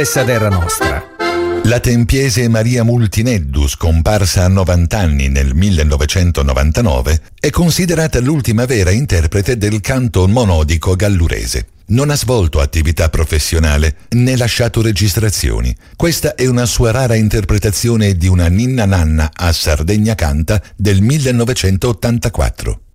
Essa terra nostra. La tempiese Maria Multineddu, scomparsa a 90 anni nel 1999, è considerata l'ultima vera interprete del canto monodico gallurese. Non ha svolto attività professionale né lasciato registrazioni. Questa è una sua rara interpretazione di una ninna nanna a Sardegna Canta del 1984.